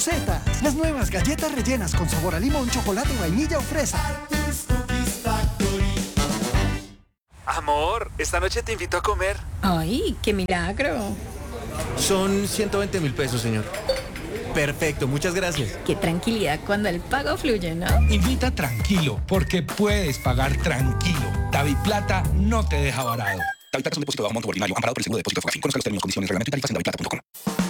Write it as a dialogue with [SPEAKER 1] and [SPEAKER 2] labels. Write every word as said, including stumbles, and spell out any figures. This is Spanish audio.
[SPEAKER 1] Rosetas, las nuevas galletas rellenas con sabor a limón, chocolate, vainilla o fresa.
[SPEAKER 2] Amor, esta noche te invito a comer.
[SPEAKER 3] ¡Ay, qué milagro!
[SPEAKER 4] Son ciento veinte mil pesos, señor. Perfecto, muchas gracias.
[SPEAKER 3] Qué tranquilidad cuando el pago fluye, ¿no?
[SPEAKER 5] Invita tranquilo, porque puedes pagar tranquilo. DaviPlata no te deja varado.
[SPEAKER 6] DaviPlata es un depósito de bajo monto ordinario, amparado por el seguro de depósito Fogafín. Conozca los términos, condiciones, reglamento y tarifas en daviplata punto com.